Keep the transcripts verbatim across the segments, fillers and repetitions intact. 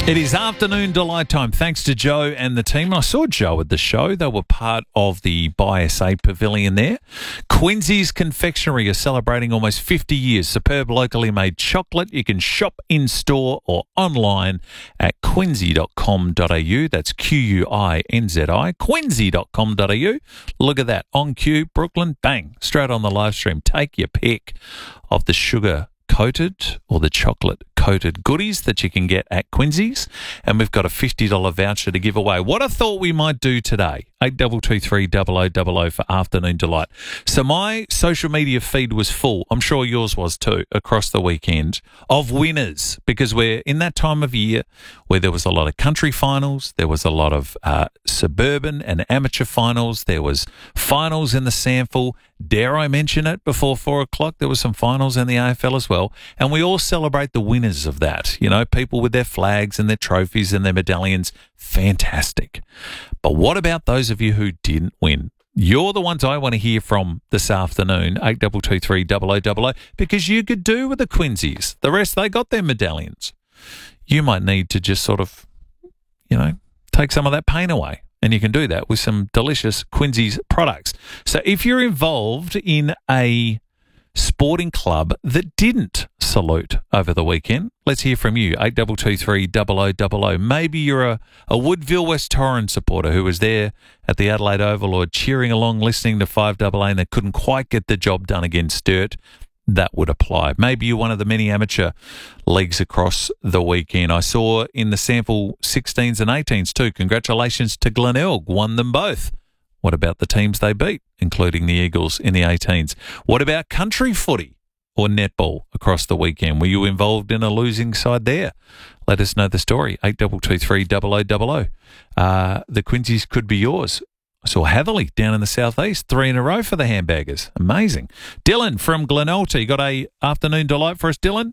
It is afternoon delight time. Thanks to Joe and the team. I saw Joe at the show. They were part of the Buy S A Pavilion there. Quincy's Confectionery is celebrating almost fifty years. Superb locally made chocolate. You can shop in-store or online at quincy dot com dot a u. That's Q U I N Z I, quincy dot com dot a u. Look at that. On cue, Brooklyn, bang, straight on the live stream. Take your pick of the sugar coated or the chocolate coated goodies that you can get at Quincy's, and we've got a fifty dollars voucher to give away. What I thought we might do today, eight two two three, double oh double oh for Afternoon Delight. So my social media feed was full, I'm sure yours was too, across the weekend, of winners, because we're in that time of year where there was a lot of country finals, there was a lot of uh, suburban and amateur finals, there was finals in the Sample. Dare I mention it, before four o'clock there was some finals in the A F L as well, and we all celebrate the winners of that. You know, people with their flags and their trophies and their medallions. Fantastic. But what about those of you who didn't win? You're the ones I want to hear from this afternoon, eight two two three, double oh double oh, because you could do with the Quincy's. The rest, they got their medallions. You might need to just sort of, you know, take some of that pain away. And you can do that with some delicious Quincy's products. So if you're involved in a sporting club that didn't salute over the weekend, let's hear from you, eight two two three, double oh double oh. Maybe you're a, a Woodville West Torrens supporter who was there at the Adelaide Oval or cheering along, listening to five A A and they couldn't quite get the job done against Sturt. That would apply. Maybe you're one of the many amateur leagues across the weekend. I saw in the Sample sixteens and eighteens too. Congratulations to Glenelg, won them both. What about the teams they beat, including the Eagles in the eighteens? What about country footy or netball across the weekend? Were you involved in a losing side there? Let us know the story, eight two two three, double oh double oh. Uh, the Quincy's could be yours. I saw Hatherley down in the southeast, three in a row for the handbaggers. Amazing. Dylan from Glenalta, you got a afternoon delight for us, Dylan?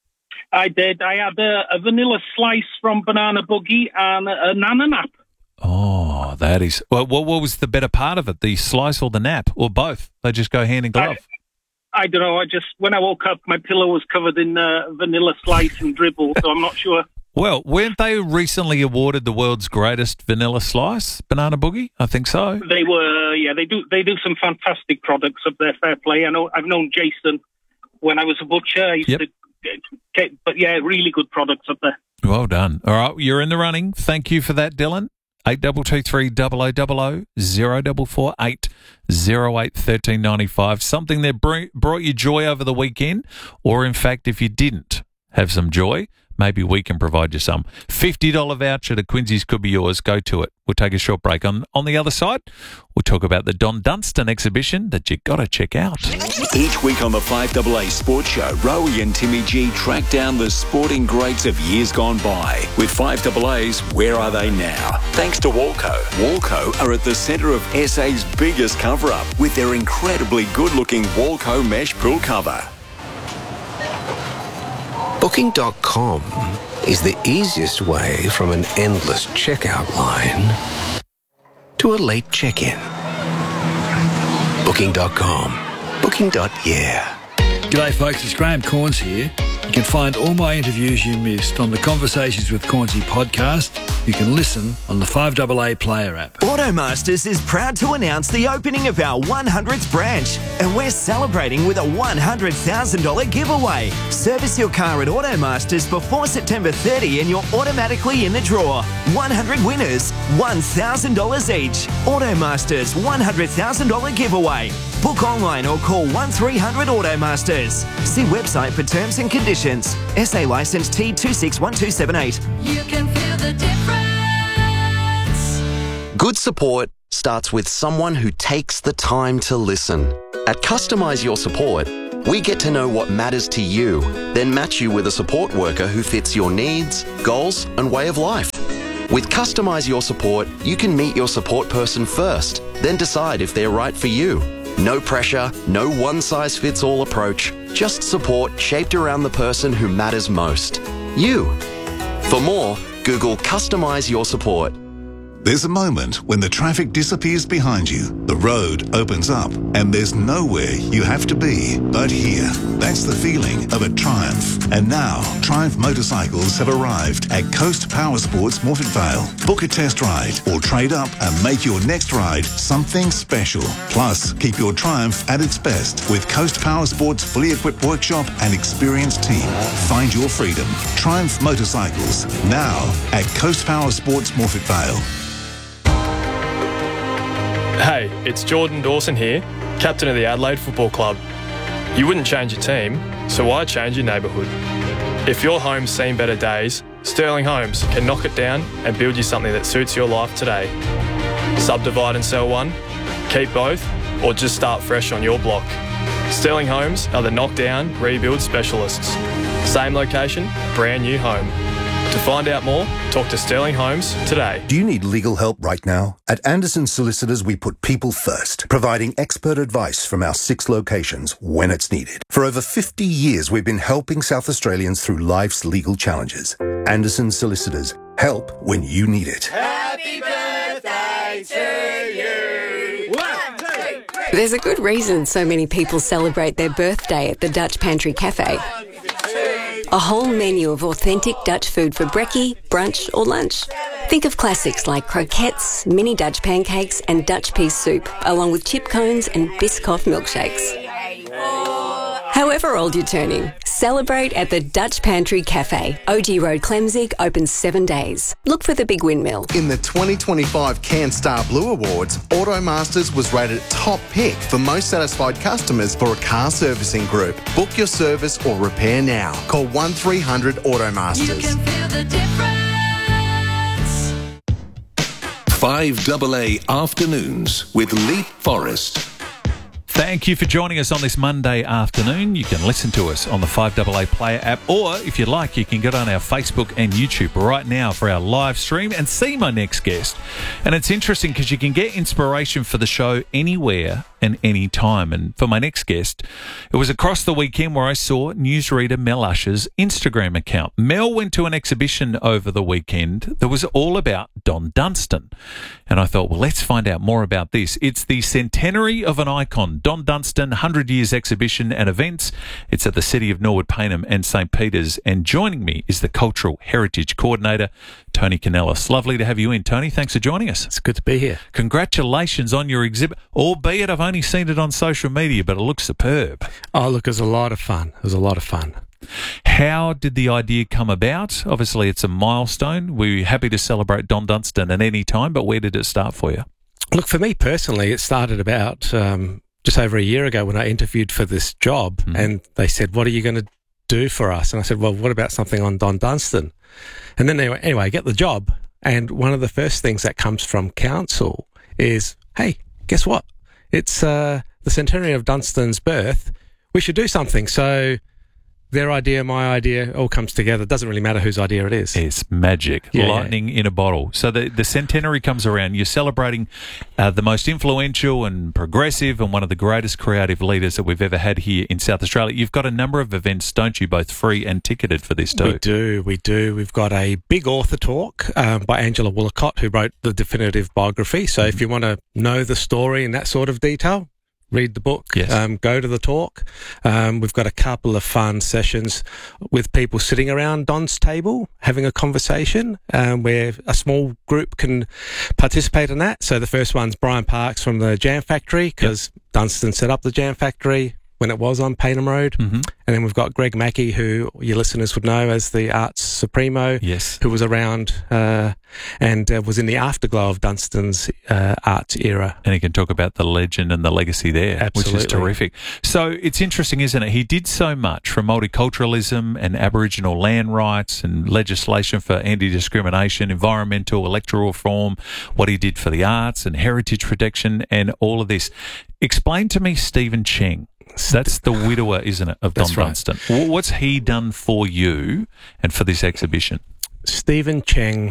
I did. I had a, a vanilla slice from Banana Boogie and a, a nana nap. Oh, that is... Well, what, what was the better part of it, the slice or the nap, or both? They just go hand in glove. I, I don't know. I just, when I woke up, my pillow was covered in uh, vanilla slice and dribble, so I'm not sure. Well, weren't they recently awarded the world's greatest vanilla slice, Banana Boogie? I think so. They were, yeah. They do. They do some fantastic products up there. Fair play. I know. I've known Jason when I was a butcher. I used yep. to get, but yeah, really good products up there. Well done. All right, you're in the running. Thank you for that, Dylan. Eight double two three double o double o zero double four eight zero eight thirteen ninety five. Something that brought you joy over the weekend, or in fact, if you didn't have some joy, maybe we can provide you some. fifty dollars voucher to Quincy's could be yours. Go to it. We'll take a short break. On on the other side, we'll talk about the Don Dunstan exhibition that you got to check out. Each week on the five A A Sports Show, Rowie and Timmy G track down the sporting greats of years gone by. With five A A's Where Are They Now? Thanks to Walco. Walco are at the centre of S A's biggest cover-up with their incredibly good-looking Walco mesh pool cover. Booking dot com is the easiest way from an endless checkout line to a late check-in. Booking dot com. Booking. Yeah. G'day folks, it's Graham Corns here. You can find all my interviews you missed on the Conversations with Cornsey podcast. You can listen on the five A A Player app. Automasters is proud to announce the opening of our one hundredth branch, and we're celebrating with a one hundred thousand dollars giveaway. Service your car at Automasters before September thirtieth and you're automatically in the draw. one hundred winners, one thousand dollars each. Automasters one hundred thousand dollars giveaway. Book online or call one three hundred Automasters. See website for terms and conditions. S A licence T two six one two seven eight. You can feel the difference. Good support starts with someone who takes the time to listen. At Customise Your Support, we get to know what matters to you, then match you with a support worker who fits your needs, goals, and way of life. With Customise Your Support, you can meet your support person first, then decide if they're right for you. No pressure, no one-size-fits-all approach, just support shaped around the person who matters most. You. For more, Google Customise Your Support. There's a moment when the traffic disappears behind you, the road opens up, and there's nowhere you have to be but here. That's the feeling of a Triumph. And now, Triumph motorcycles have arrived at Coast Power Sports Morphett Vale. Book a test ride or trade up and make your next ride something special. Plus, keep your Triumph at its best with Coast Power Sports' fully equipped workshop and experienced team. Find your freedom. Triumph Motorcycles, now at Coast Power Sports Morphett Vale. Hey, it's Jordan Dawson here, captain of the Adelaide Football Club. You wouldn't change your team, so why change your neighbourhood? If your home's seen better days, Sterling Homes can knock it down and build you something that suits your life today. Subdivide and sell one, keep both, or just start fresh on your block. Sterling Homes are the knockdown, rebuild specialists. Same location, brand new home. To find out more, talk to Sterling Homes today. Do you need legal help right now? At Anderson Solicitors, we put people first, providing expert advice from our six locations when it's needed. For over fifty years, we've been helping South Australians through life's legal challenges. Anderson Solicitors, help when you need it. Happy birthday to you. One, two, three. There's a good reason so many people celebrate their birthday at the Dutch Pantry Cafe. A whole menu of authentic Dutch food for brekkie, brunch or lunch. Think of classics like croquettes, mini Dutch pancakes and Dutch pea soup, along with chip cones and Biscoff milkshakes. However old you're turning, celebrate at the Dutch Pantry Cafe. O G Road, Clemzig, open seven days. Look for the big windmill. In the twenty twenty-five CanStar Blue Awards, Automasters was rated top pick for most satisfied customers for a car servicing group. Book your service or repair now. Call one three hundred Automasters. You can feel the difference. five A A Afternoons with Leap Forest. Thank you for joining us on this Monday afternoon. You can listen to us on the five A A Player app, or if you'd like, you can get on our Facebook and YouTube right now for our live stream and see my next guest. And it's interesting because you can get inspiration for the show anywhere and any time. And for my next guest, it was across the weekend where I saw newsreader Mel Usher's Instagram account. Mel went to an exhibition over the weekend that was all about Don Dunstan. And I thought, well, let's find out more about this. It's the centenary of an icon, Don Dunstan, one hundred years exhibition and events. It's at the City of Norwood Payneham and St Peters. And joining me is the Cultural Heritage Coordinator, Tony Canellis. Lovely to have you in, Tony. Thanks for joining us. It's good to be here. Congratulations on your exhibit, albeit I've only seen it on social media, but it looks superb. Oh, look, it was a lot of fun. It was a lot of fun. How did the idea come about? Obviously, it's a milestone. We're happy to celebrate Don Dunstan at any time, but where did it start for you? Look, for me personally, it started about um, just over a year ago when I interviewed for this job, mm-hmm. and they said, what are you going to do for us? And I said, well, what about something on Don Dunstan? And then anyway, anyway, I get the job, and one of the first things that comes from council is, hey, guess what? It's uh, the centenary of Dunstan's birth. We should do something. So their idea, my idea, all comes together. It doesn't really matter whose idea it is. It's magic. Yeah, Lightning yeah. in a bottle. So the, the centenary comes around. You're celebrating uh, the most influential and progressive and one of the greatest creative leaders that we've ever had here in South Australia. You've got a number of events, don't you, both free and ticketed for this too? We do, we do. We've got a big author talk um, by Angela Woolacott, who wrote the definitive biography. So mm-hmm. if you want to know the story in that sort of detail, read the book, yes. um, go to the talk. Um, we've got a couple of fun sessions with people sitting around Don's table having a conversation um, where a small group can participate in that. So the first one's Brian Parks from the Jam Factory, because yep. Dunstan set up the Jam Factory when it was on Payneham Road. Mm-hmm. And then we've got Greg Mackey, who your listeners would know as the Arts Supremo, yes. who was around uh, and uh, was in the afterglow of Dunstan's uh, arts era. And he can talk about the legend and the legacy there, Absolutely. Which is terrific. So it's interesting, isn't it? He did so much from multiculturalism and Aboriginal land rights and legislation for anti-discrimination, environmental, electoral reform, what he did for the arts and heritage protection and all of this. Explain to me Stephen Cheng. That's the widower, isn't it, of Don That's right. Dunstan? What's he done for you and for this exhibition? Stephen Cheng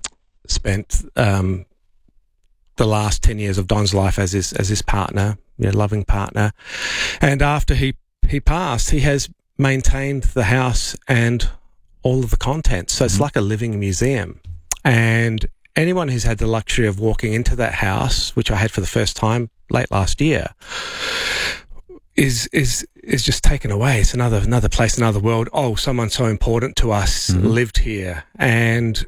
spent um, the last ten years of Don's life as his as his partner, you know, loving partner. And after he, he passed, he has maintained the house and all of the contents. So it's mm-hmm. like a living museum. And anyone who's had the luxury of walking into that house, which I had for the first time late last year, is is is just taken away. It's another another place, another world. Oh, someone so important to us Mm-hmm. lived here. And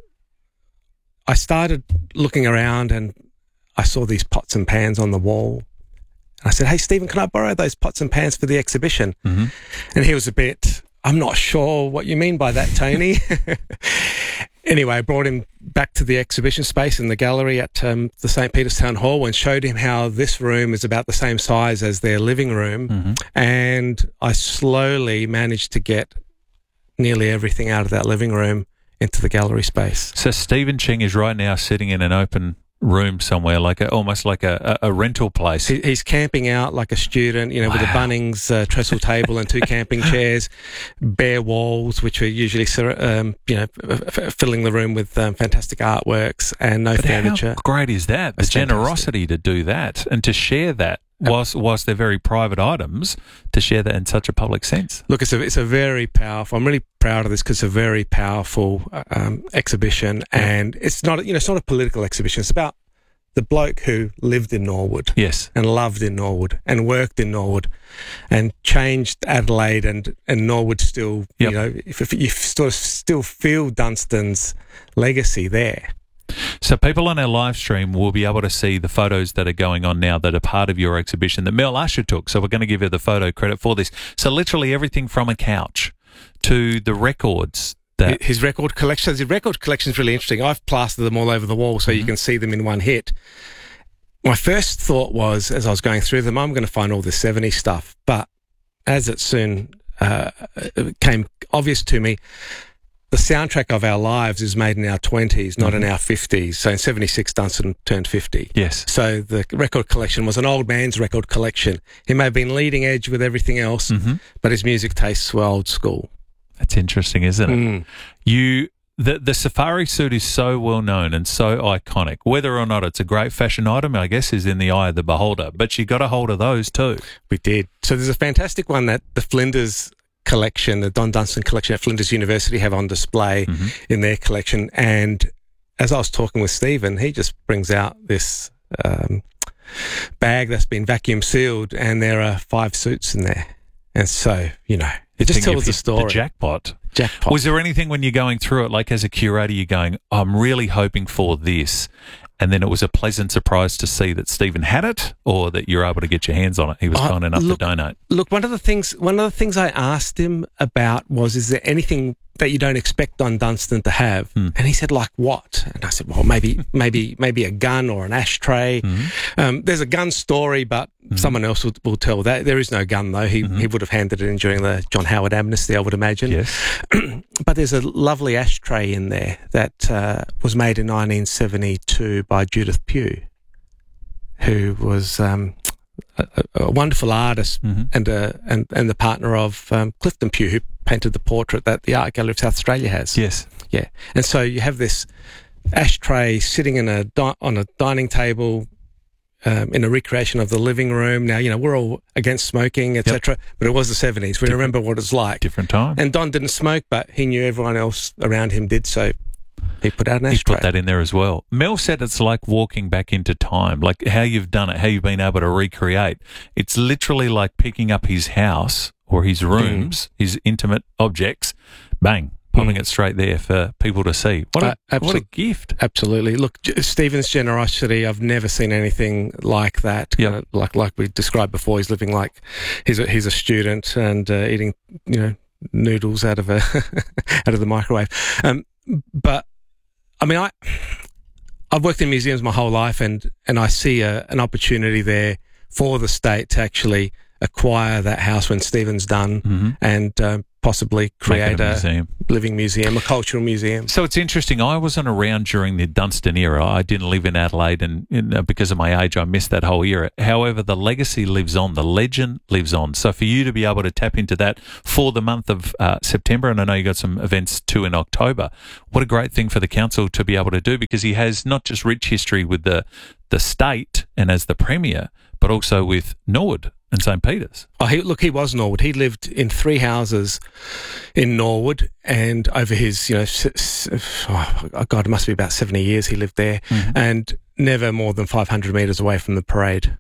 I started looking around and I saw these pots and pans on the wall. I said, hey, Stephen, can I borrow those pots and pans for the exhibition? Mm-hmm. And he was a bit, I'm not sure what you mean by that, Tony. Anyway, I brought him back to the exhibition space in the gallery at um, the Saint Peter's Town Hall and showed him how this room is about the same size as their living room. Mm-hmm. And I slowly managed to get nearly everything out of that living room into the gallery space. So Stephen Ching is right now sitting in an open room somewhere, like a, almost like a, a, a rental place. He, he's camping out like a student, you know, Wow. with a Bunnings uh, trestle table and two camping chairs, bare walls, which are usually, sur- um, you know, f- f- filling the room with um, fantastic artworks and no But furniture. how great is that? The That's generosity to do that and to share that, whilst, whilst they're very private items, to share that in such a public sense. Look, it's a it's a very powerful. I'm really proud of this because it's a very powerful um, exhibition, and it's not you know it's not a political exhibition. It's about the bloke who lived in Norwood, yes, and loved in Norwood, and worked in Norwood, and changed Adelaide, and and Norwood still Yep. you know if, if you sort of still feel Dunstan's legacy there. So people on our live stream will be able to see the photos that are going on now that are part of your exhibition that Mel Usher took. So we're going to give her the photo credit for this. So literally everything from a couch to the records. That His record collection, his record collection is really interesting. I've plastered them all over the wall so Mm-hmm. you can see them in one hit. My first thought was, as I was going through them, I'm going to find all the seventies stuff. But as it soon uh, became obvious to me, the soundtrack of our lives is made in our twenties, not Mm-hmm. in our fifties. So in seventy-six, Dunstan turned fifty. Yes. So the record collection was an old man's record collection. He may have been leading edge with everything else, Mhm. but his music tastes were old school. That's interesting, isn't it? Mm. You the the safari suit is so well known and so iconic. Whether or not it's a great fashion item, I guess, is in the eye of the beholder. But you got a hold of those too. We did. So there's a fantastic one that the Flinders collection, the Don Dunstan collection at Flinders University have on display Mm-hmm. in their collection. And as I was talking with Stephen, he just brings out this um, bag that's been vacuum sealed, and there are five suits in there. And so, you know, it just think you've tells the hit story. The jackpot. Jackpot. Was there anything when you're going through it, like as a curator, you're going, I'm really hoping for this, and then it was a pleasant surprise to see that Stephen had it, or that you're able to get your hands on it? He was Uh, kind enough look- to donate. Look, one of the things one of the things I asked him about was, is there anything that you don't expect Don Dunstan to have? Hmm. And he said, like what? And I said, well, maybe maybe maybe a gun or an ashtray. Mm-hmm. Um, there's a gun story, but someone else will, will tell that. There is no gun, though. He Mm-hmm. he would have handed it in during the John Howard amnesty, I would imagine. Yes. But there's a lovely ashtray in there that uh, was made in nineteen seventy-two by Judith Pugh, who was um, a, a wonderful artist Mm-hmm. and, uh, and and the partner of um, Clifton Pugh, who painted the portrait that the Art Gallery of South Australia has. Yes. Yeah. And so you have this ashtray sitting in a di- on a dining table um, in a recreation of the living room. Now, you know, we're all against smoking, et cetera, but it was the seventies. We remember what it's like. Different time. And Don didn't smoke, but he knew everyone else around him did, so he put out an He ashtray. put that in there as well. Mel said it's like walking back into time, like how you've done it, how you've been able to recreate. It's literally like picking up his house or his rooms, his intimate objects, bang, popping it straight there for people to see. What a, Uh, what a absol- gift. Absolutely. Look, J- Stephen's generosity, I've never seen anything like that. Yep. Uh, like like we described before, he's living like he's a, he's a student and uh, eating, you know, noodles out of a out of the microwave. Um, but I mean, I I've worked in museums my whole life, and and I see a, an opportunity there for the state to actually acquire that house when Stephen's done, Mm-hmm. and um, possibly create a a, museum. living museum, a cultural museum. So it's interesting. I wasn't around during the Dunstan era. I didn't live in Adelaide, and and, uh, because of my age, I missed that whole era. However, the legacy lives on. The legend lives on. So for you to be able to tap into that for the month of uh, September, and I know you got some events too in October, what a great thing for the council to be able to do, because he has not just rich history with the the state and as the premier, but also with Norwood and Saint Peter's. Oh, he, look, he was Norwood. He lived in three houses in Norwood, and over his, you know, s- s- oh, God, it must be about seventy years he lived there, Mm-hmm. and never more than five hundred metres away from the parade.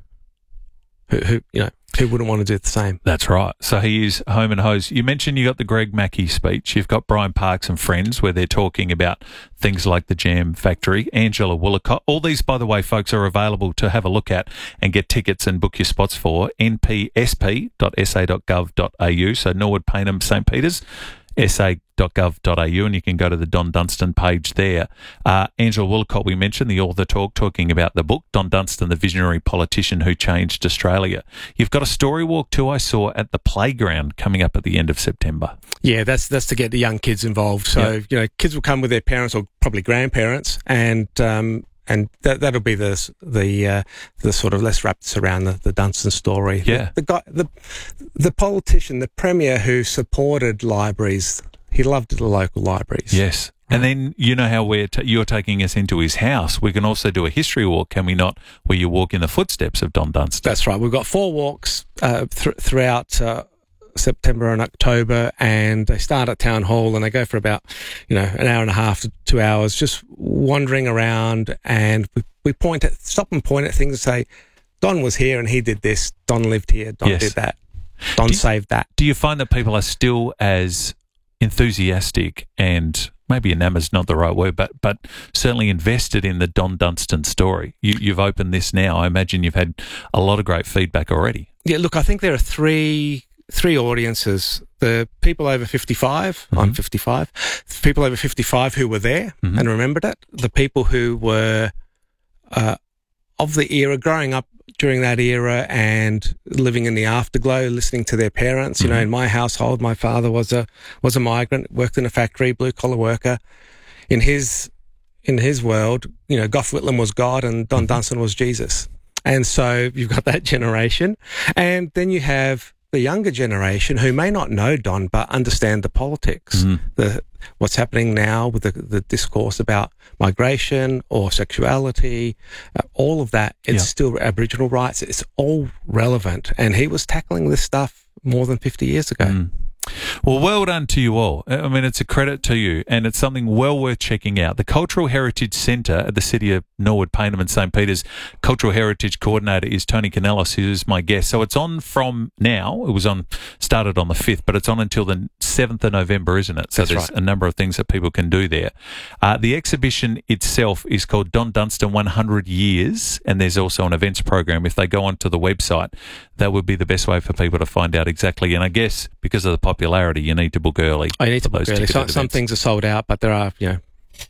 Who, who, you know, who wouldn't want to do the same? That's right. So he is home and hose. You mentioned you got the Greg Mackey speech. You've got Brian Parks and Friends, where they're talking about things like the Jam Factory. Angela Willicott. All these, by the way, folks, are available to have a look at and get tickets and book your spots for. n p s p dot s a dot gov dot a u. So Norwood, Payneham, Saint Peter's. s a dot gov dot a u, and you can go to the Don Dunstan page there. Uh, Angela Willicott, we mentioned, the author talk, talking about the book, Don Dunstan, the visionary politician who changed Australia. You've got a story walk too, I saw, at the playground coming up at the end of September. Yeah, that's that's to get the young kids involved. So, Yep. you know, kids will come with their parents or probably grandparents, and um, and that that'll be the the uh, the sort of less wraps around the, the Dunstan story. Yeah. The, the guy, the the politician, the premier who supported libraries, he loved the local libraries. Yes. And then you know how we're t- you're taking us into his house. We can also do a history walk, can we not, where you walk in the footsteps of Don Dunstan. That's right. We've got four walks uh, th- throughout uh, September and October, and they start at Town Hall and they go for about, you know, an hour and a half to two hours, just wandering around, and we, we point at, stop and point at things and say, Don was here and he did this, Don lived here, Don Yes. did that, Don Do- saved that. Do you find that people are still as enthusiastic and maybe enamored is not the right word, but but certainly invested in the Don Dunstan story? You, you've opened this now. I imagine you've had a lot of great feedback already. Yeah, look, I think there are three three audiences. The people over fifty-five, Mm-hmm. I'm fifty-five, people over fifty-five who were there Mhm. and remembered it, the people who were uh, of the era, growing up during that era and living in the afterglow, listening to their parents. You know, in my household, my father was a was a migrant, worked in a factory, blue collar worker. In his in his world, you know, Gough Whitlam was God and Don Dunstan was Jesus. And so you've got that generation. And then you have the younger generation who may not know Don but understand the politics, the what's happening now with the, the discourse about migration or sexuality, uh, all of that. It's Yeah. still Aboriginal rights. It's all relevant. And he was tackling this stuff more than fifty years ago. Well, well done to you all. I mean, it's a credit to you, and it's something well worth checking out. The Cultural Heritage Centre at the City of Norwood, Payneham and Saint Peter's Cultural Heritage Coordinator is Tony Canellos, who is my guest. So it's on from now. It was on, started on the fifth, but it's on until the seventh of November, isn't it? So That's there's right. a number of things that people can do there. Uh, the exhibition itself is called Don Dunstan one hundred years, and there's also an events program. If they go onto the website, that would be the best way for people to find out exactly. And I guess because of the popularity, you need to book early. I need to for book those early. ticketed So, some events. things are sold out, but there are, you know,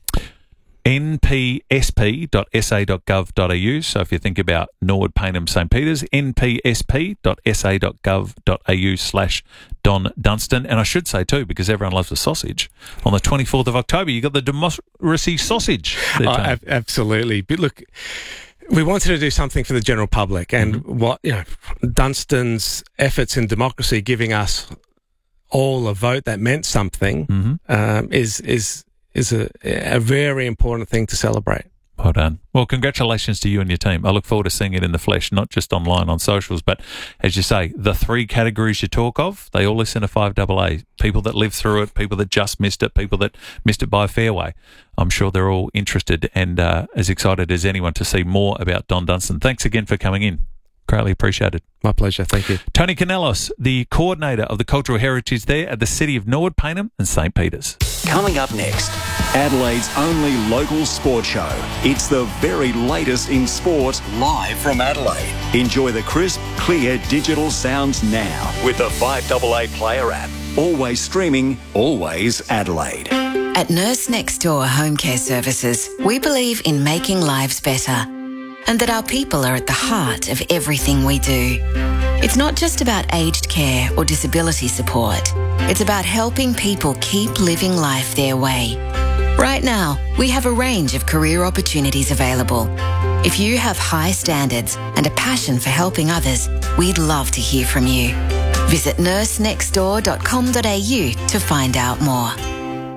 n p s p dot s a dot gov dot a u. So if you think about Norwood, Payneham, Saint Peter's, n p s p dot s a dot gov dot a u slash Don Dunstan. And I should say too, because everyone loves the sausage, on the twenty-fourth of October, you got the democracy sausage. there, Oh, Tony. ab- absolutely. But look, we wanted to do something for the general public, and Mm-hmm. what, you know, Dunstan's efforts in democracy, giving us all a vote that meant something, Mm-hmm. um, is is is a, a very important thing to celebrate. Well done. Well, congratulations to you and your team. I look forward to seeing it in the flesh, not just online on socials, but as you say, the three categories you talk of, they all listen to five double A. People that lived through it, people that just missed it, people that missed it by a fair way. I'm sure they're all interested and uh, as excited as anyone to see more about Don Dunstan. Thanks again for coming in. Greatly appreciated. My pleasure. Thank you. Tony Canellos, the coordinator of the Cultural Heritage there at the City of Norwood, Payneham and Saint Peter's. Coming up next, Adelaide's only local sport show. It's the very latest in sport, live from Adelaide. Enjoy the crisp, clear digital sounds now with the five double A Player app. Always streaming, always Adelaide. At Nurse Next Door Home Care Services, we believe in making lives better, and that our people are at the heart of everything we do. It's not just about aged care or disability support. It's about helping people keep living life their way. Right now, we have a range of career opportunities available. If you have high standards and a passion for helping others, we'd love to hear from you. Visit nurse next door dot com dot a u to find out more.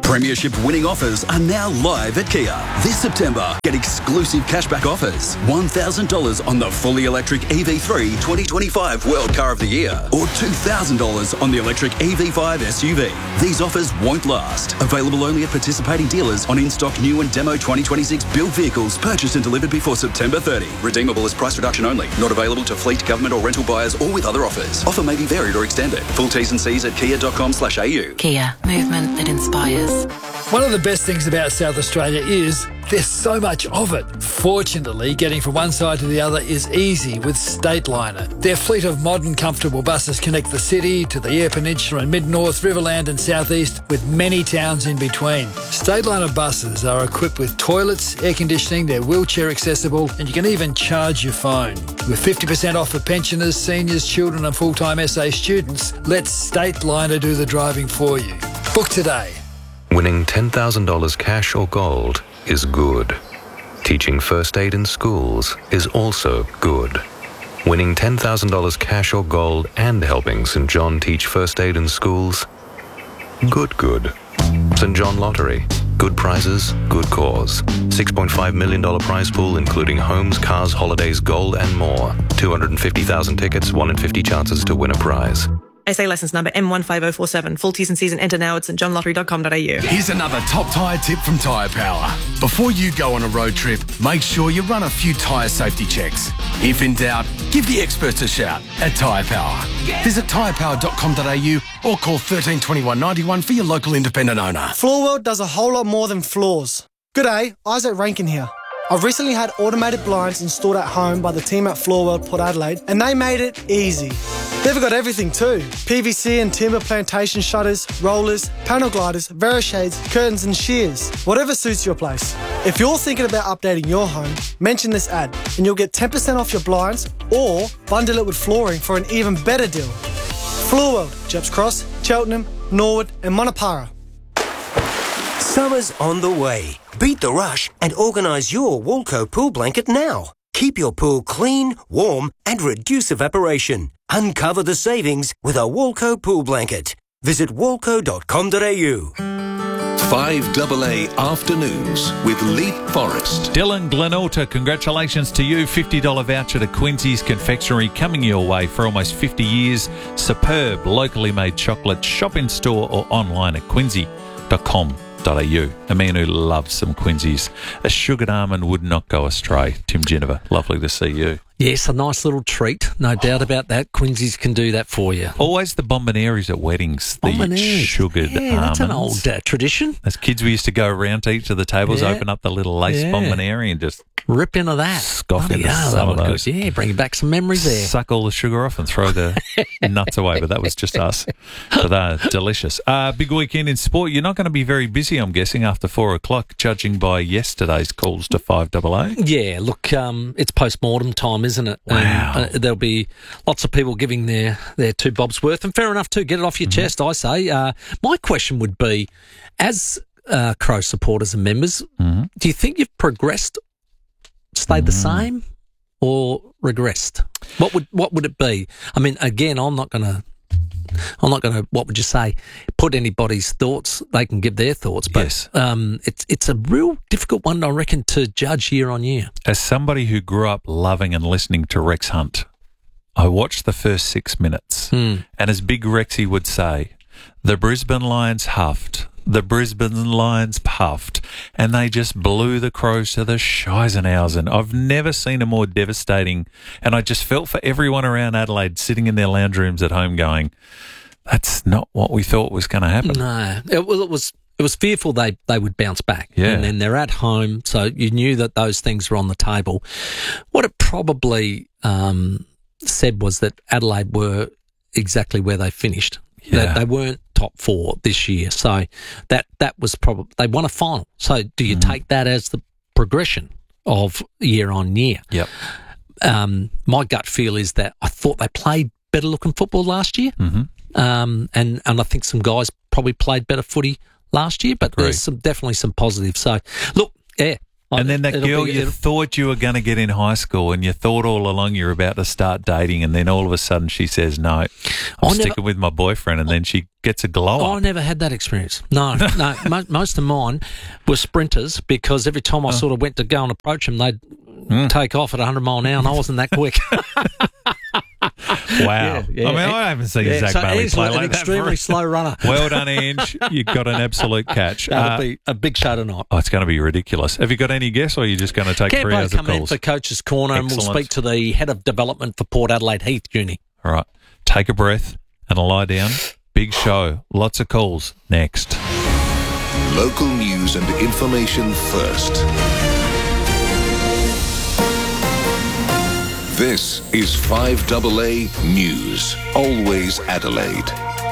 Premiership winning offers are now live at Kia. This September, get exclusive cashback offers. one thousand dollars on the fully electric E V three twenty twenty-five World Car of the Year or two thousand dollars on the electric E V five S U V. These offers won't last. Available only at participating dealers on in-stock new and demo twenty twenty-six built vehicles purchased and delivered before September thirtieth. Redeemable as price reduction only. Not available to fleet, government or rental buyers or with other offers. Offer may be varied or extended. Full T's and C's at kia dot com slash a u. Kia, movement that inspires. One of the best things about South Australia is there's so much of it. Fortunately, getting from one side to the other is easy with Stateliner. Their fleet of modern, comfortable buses connect the city to the Eyre Peninsula and Mid-North, Riverland and South East with many towns in between. Stateliner buses are equipped with toilets, air conditioning, they're wheelchair accessible and you can even charge your phone. With fifty percent off for pensioners, seniors, children and full-time S A students, let Stateliner do the driving for you. Book today. Winning ten thousand dollars cash or gold is good. Teaching first aid in schools is also good. Winning ten thousand dollars cash or gold and helping St John teach first aid in schools? Good, good. St John Lottery. Good prizes, good cause. six point five million dollars prize pool including homes, cars, holidays, gold and more. two hundred fifty thousand tickets, one in fifty chances to win a prize. S A licence number M one five oh four seven. Full T's and C's and enter now at st john lottery dot com dot a u. Here's another top tyre tip from Tyre Power. Before you go on a road trip, make sure you run a few tyre safety checks. If in doubt, give the experts a shout at Tyre Power. Visit tyre power dot com dot a u or call thirteen twenty-one ninety-one for your local independent owner. Floorworld does a whole lot more than floors. G'day, Isaac Rankin here. I've recently had automated blinds installed at home by the team at Floorworld Port Adelaide and they made it easy. They've got everything too. P V C and timber plantation shutters, rollers, panel gliders, Verishades, curtains and shears. Whatever suits your place. If you're thinking about updating your home, mention this ad and you'll get ten percent off your blinds or bundle it with flooring for an even better deal. Floorworld, Jeps Cross, Cheltenham, Norwood and Monopara. Summer's on the way. Beat the rush and organise your Walco pool blanket now. Keep your pool clean, warm and reduce evaporation. Uncover the savings with a Walco pool blanket. Visit walco dot com dot a u. five double A Afternoons with Leap Forest. Dylan Glenalta, congratulations to you. fifty dollars voucher to Quincy's Confectionery coming your way for almost fifty years. Superb, locally made chocolate. Shop in store or online at quincy dot com dot a u. A man who loves some Quincy's. A sugared almond would not go astray. Tim Geneva, lovely to see you. Yes, a nice little treat. No doubt about that. Quincy's can do that for you. Always the bombonieres at weddings. The Bombonieres. sugared Yeah, almonds. that's an old uh, tradition. As kids, we used to go around to each of the tables, Yeah. open up the little lace Yeah. bomboniere and just rip into that. Scoff into yeah, some that of was those. good. Yeah, bringing back some memories there. Suck all the sugar off and throw the nuts away, but that was just us. But they're delicious. Uh, big weekend in sport. You're not going to be very busy, I'm guessing, after four o'clock, judging by yesterday's calls to five double A. Yeah, look, um, it's post-mortem time, isn't it? Wow. Um, uh, there'll be lots of people giving their, their two bobs worth, and fair enough too. Get it off your mm-hmm. chest, I say. Uh, my question would be, as uh, Crow supporters and members, mm-hmm. do you think you've progressed, stayed mm-hmm. the same, or regressed? What would what would it be? I mean, again, I'm not going to. I'm not going to, what would you say, put anybody's thoughts. They can give their thoughts, but yes. um, it's it's a real difficult one, I reckon, to judge year on year. As somebody who grew up loving and listening to Rex Hunt, I watched the first six minutes, mm. and as Big Rexy would say, the Brisbane Lions huffed, the Brisbane Lions puffed, and they just blew the Crows to the Scheisenhausen. I've never seen a more devastating, and I just felt for everyone around Adelaide sitting in their lounge rooms at home going, that's not what we thought was going to happen. No, it, well, it was it was fearful they, they would bounce back. Yeah. And then they're at home, so you knew that those things were on the table. What it probably um, said was that Adelaide were exactly where they finished. Yeah. They, they weren't top four this year, so that that was probably they won a final. So do you mm. take that as the progression of year on year? Yep. Um, my gut feel is that I thought they played better looking football last year, mm-hmm. um, and and I think some guys probably played better footy last year. But Agreed. There's some definitely some positives. So look, yeah. And then that It'll girl be- you it'll- thought you were going to get in high school, and you thought all along you were about to start dating, and then all of a sudden she says, no, I'm I never- sticking with my boyfriend, and then she gets a glow I up. never had that experience. No, no. mo- most of mine were sprinters because every time I sort of went to go and approach them, they'd Mm. take off at one hundred mile an hour, and I wasn't that quick. Wow. Yeah, yeah. I mean, I haven't seen Yeah, Zach so Bailey he's play an like that. extremely for- slow runner. Well done, Ange. You got an absolute catch. That'll Uh, be a big show tonight. Oh, it's going to be ridiculous. Have you got any guess, or are you just going to take Can't three hours both of come in calls? for Coach's Corner, and we'll Excellent. speak to the head of development for Port Adelaide, Heath Juni. All right. Take a breath and lie down. Big show. Lots of calls next. Local news and information first. This is five A A News. Always Adelaide.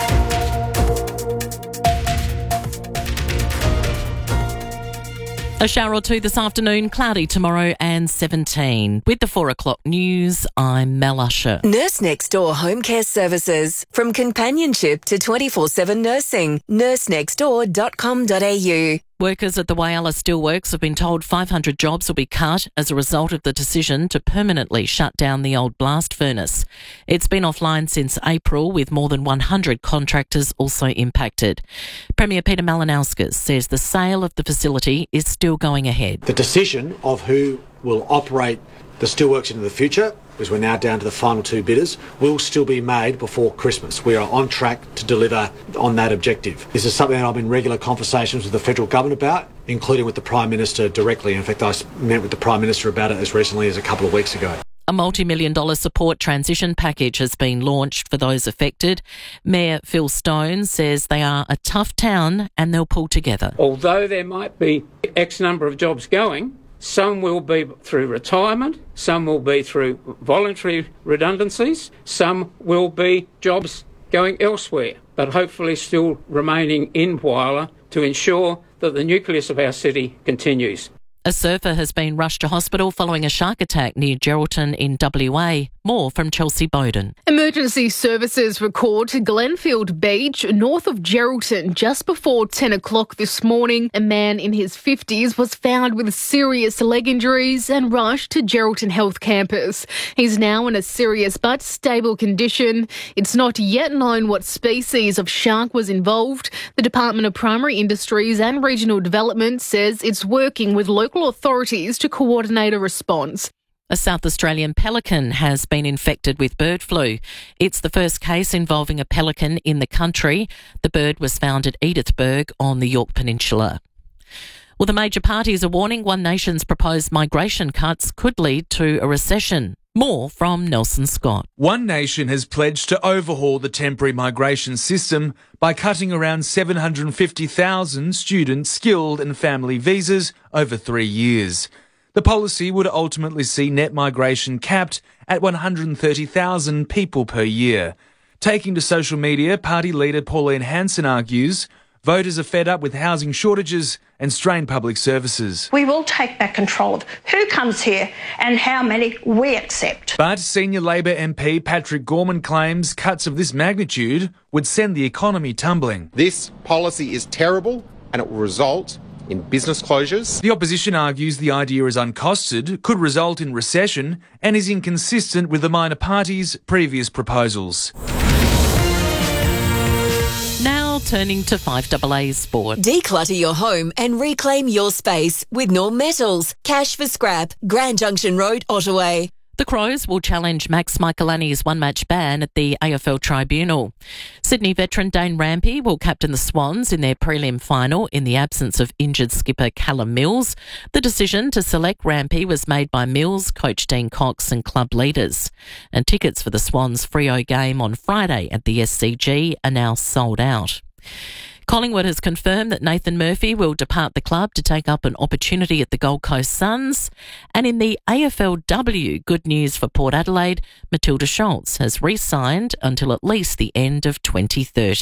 A shower or two this afternoon, cloudy tomorrow and seventeen. With the four o'clock news, I'm Mel Usher. Nurse Next Door Home Care Services. From companionship to twenty-four seven nursing. nurse next door dot com dot a u. Workers at the Whyalla Steelworks have been told five hundred jobs will be cut as a result of the decision to permanently shut down the old blast furnace. It's been offline since April, with more than one hundred contractors also impacted. Premier Peter Malinauskas says the sale of the facility is still going ahead. The decision of who will operate the steelworks into the future, because we're now down to the final two bidders, will still be made before Christmas. We are on track to deliver on that objective. This is something that I'm in regular conversations with the federal government about, including with the Prime Minister directly. In fact, I met with the Prime Minister about it as recently as a couple of weeks ago. A multi-million dollar support transition package has been launched for those affected. Mayor Phil Stone says they are a tough town and they'll pull together. Although there might be X number of jobs going, some will be through retirement, some will be through voluntary redundancies, some will be jobs going elsewhere, but hopefully still remaining in Whyalla to ensure that the nucleus of our city continues. A surfer has been rushed to hospital following a shark attack near Geraldton in W A. More from Chelsea Bowden. Emergency services record to Glenfield Beach, north of Geraldton, just before ten o'clock this morning. A man in his fifties was found with serious leg injuries and rushed to Geraldton Health Campus. He's now in a serious but stable condition. It's not yet known what species of shark was involved. The Department of Primary Industries and Regional Development says it's working with local authorities to coordinate a response. A South Australian pelican has been infected with bird flu. It's the first case involving a pelican in the country. The bird was found at Edithburgh on the Yorke Peninsula. Well, the major parties are warning One Nation's proposed migration cuts could lead to a recession. More from Nelson Scott. One Nation has pledged to overhaul the temporary migration system by cutting around seven hundred fifty thousand student, skilled and family visas over three years. The policy would ultimately see net migration capped at one hundred thirty thousand people per year. Taking to social media, party leader Pauline Hanson argues voters are fed up with housing shortages and strained public services. We will take back control of who comes here and how many we accept. But senior Labor M P Patrick Gorman claims cuts of this magnitude would send the economy tumbling. This policy is terrible and it will result in business closures. The opposition argues the idea is uncosted, could result in recession, and is inconsistent with the minor parties' previous proposals. Now turning to five A A Sport. Declutter your home and reclaim your space with Norm Metals. Cash for scrap. Grand Junction Road, Ottaway. The Crows will challenge Max Michelani's one-match ban at the A F L Tribunal. Sydney veteran Dane Rampy will captain the Swans in their prelim final in the absence of injured skipper Callum Mills. The decision to select Rampy was made by Mills, coach Dean Cox and club leaders. And tickets for the Swans Freo game on Friday at the S C G are now sold out. Collingwood has confirmed that Nathan Murphy will depart the club to take up an opportunity at the Gold Coast Suns. And in the A F L W, good news for Port Adelaide, Matilda Schultz has re-signed until at least the end of twenty thirty.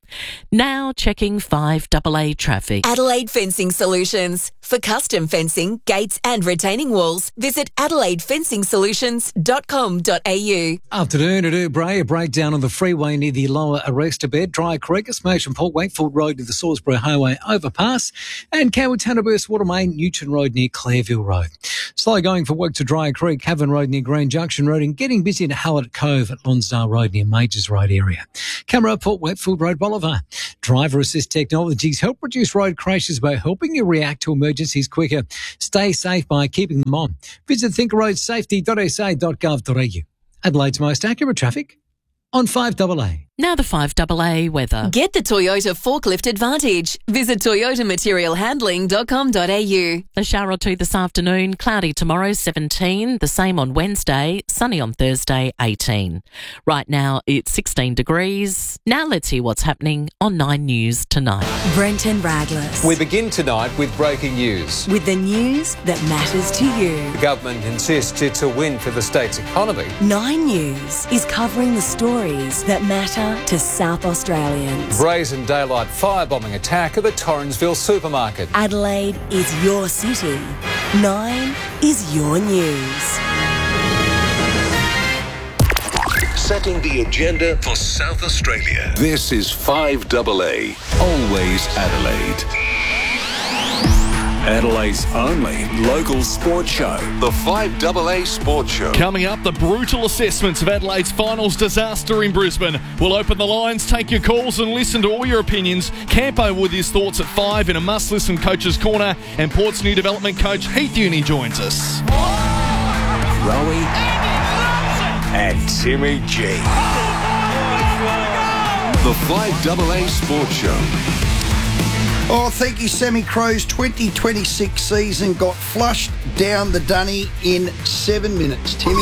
Now checking five A A traffic. Adelaide Fencing Solutions. For custom fencing, gates and retaining walls, visit adelaide fencing solutions dot com dot a u. Afternoon at Ubray, a breakdown on the freeway near the lower arrestor bed, Dry Creek, Smoke Port, Wakefield Road to the Salisbury Highway overpass, and Cowan-Tannerburst Water Main, Newton Road near Clairville Road. Slow going for work to Dry Creek, Cavan Road near Green Junction Road, and getting busy at Hallett Cove at Lonsdale Road near Majors Road area. Camera Port Wakefield Road Boulevard. Driver assist technologies help reduce road crashes by helping you react to emergencies quicker. Stay safe by keeping them on. Visit think road safety dot s a dot gov dot a u. Adelaide's most accurate traffic on five A A. Now the five A A weather. Get the Toyota Forklift Advantage. Visit toyota material handling dot com dot a u. A shower or two this afternoon, cloudy tomorrow, seventeen. The same on Wednesday, sunny on Thursday, eighteen. Right now it's sixteen degrees. Now let's hear what's happening on Nine News tonight. Brenton Radless. We begin tonight with breaking news. With the news that matters to you. The government insists it's a win for the state's economy. Nine News is covering the stories that matter to South Australians. Brazen daylight firebombing attack at the Torrensville supermarket. Adelaide is your city. Nine is your news. Setting the agenda for South Australia. This is five A A. Always Adelaide. Adelaide's only local sports show. The five A A Sports Show. Coming up, the brutal assessments of Adelaide's finals disaster in Brisbane. We'll open the lines, take your calls and listen to all your opinions. Campo with his thoughts at five in a must-listen Coach's Corner, and Port's new development coach Heath Uni joins us. Rowie and Timmy G. The five A A Sports Show. Oh, thank you, Sammy Crow's twenty twenty-six season got flushed down the dunny in seven minutes, Timmy.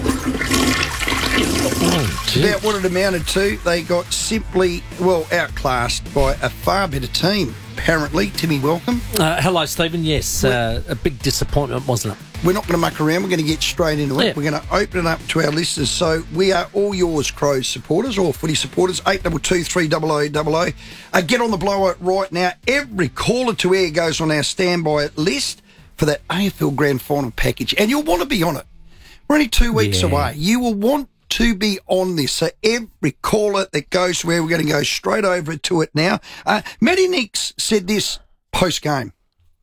Oh, about what it amounted to. They got simply, well, outclassed by a far better team, apparently. Timmy, welcome. Uh, hello, Stephen. Yes, uh, a big disappointment, wasn't it? We're not going to muck around. We're going to get straight into it. Yeah. We're going to open it up to our listeners. So we are all yours, Crows supporters or footy supporters. eight two two, three oh oh oh oh. Uh, get on the blower right now. Every caller to air goes on our standby list for that A F L Grand Final package. And you'll want to be on it. We're only two weeks yeah. away. You will want to be on this. So every caller that goes to where we're going to go straight over to it now. Uh, Matty Nix said this post-game.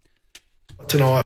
Tonight.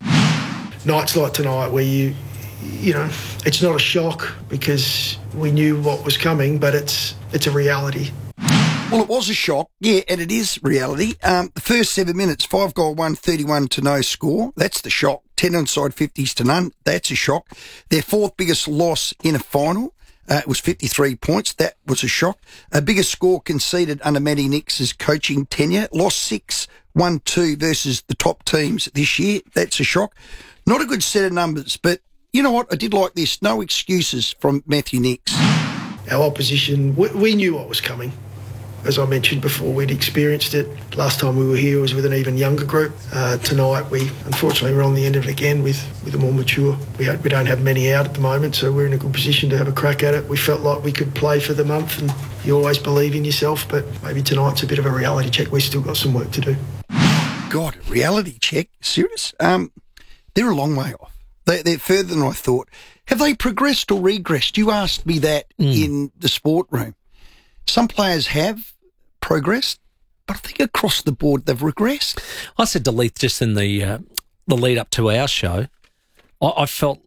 Nights like tonight where you, you know, it's not a shock because we knew what was coming, but it's it's a reality. Well, it was a shock, yeah, and it is reality. Um, the first seven minutes, five goal one, thirty-one to no score. That's the shock. Ten onside, fifties to none. That's a shock. Their fourth biggest loss in a final. Uh, it was fifty-three points. That was a shock. A biggest score conceded under Matty Nix's coaching tenure. Lost six, won two versus the top teams this year. That's a shock. Not a good set of numbers, but you know what? I did like this. No excuses from Matthew Nix. Our opposition, we, we knew what was coming. As I mentioned before, we'd experienced it. Last time we were here was with an even younger group. Uh, tonight, we unfortunately we're on the end of it again with, with a more mature. We, we don't have many out at the moment, so we're in a good position to have a crack at it. We felt like we could play for the month, and you always believe in yourself, but maybe tonight's a bit of a reality check. We've still got some work to do. God, reality check? Serious? Um... They're a long way off. They, they're further than I thought. Have they progressed or regressed? You asked me that mm. in the sport room. Some players have progressed, but I think across the board they've regressed. I said to Leith just in the uh, the lead up to our show, I, I felt